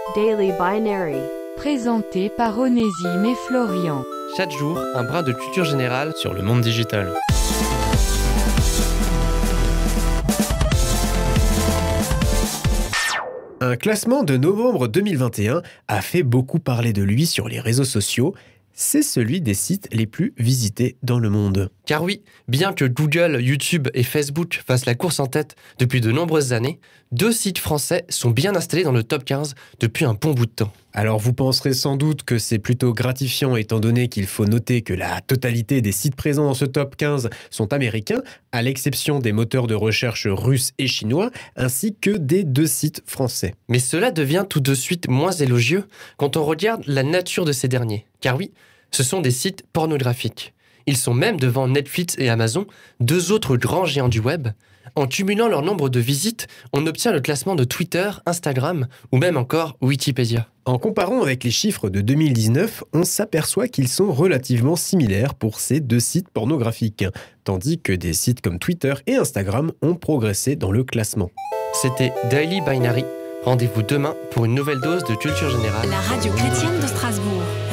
Daily Binary. Présenté par Onésime et Florian. Chaque jour, un brin de culture générale sur le monde digital. Un classement de novembre 2021 a fait beaucoup parler de lui sur les réseaux sociaux. C'est celui des sites les plus visités dans le monde. Car oui, bien que Google, YouTube et Facebook fassent la course en tête depuis de nombreuses années, 2 sites français sont bien installés dans le top 15 depuis un bon bout de temps. Alors vous penserez sans doute que c'est plutôt gratifiant étant donné qu'il faut noter que la totalité des sites présents dans ce top 15 sont américains, à l'exception des moteurs de recherche russes et chinois, ainsi que des 2 sites français. Mais cela devient tout de suite moins élogieux quand on regarde la nature de ces derniers. Car oui, ce sont des sites pornographiques. Ils sont même devant Netflix et Amazon, 2 autres grands géants du web. En cumulant leur nombre de visites, on obtient le classement de Twitter, Instagram ou même encore Wikipédia. En comparant avec les chiffres de 2019, on s'aperçoit qu'ils sont relativement similaires pour ces 2 sites pornographiques, tandis que des sites comme Twitter et Instagram ont progressé dans le classement. C'était Daily Binary. Rendez-vous demain pour une nouvelle dose de culture générale. La radio chrétienne de Strasbourg.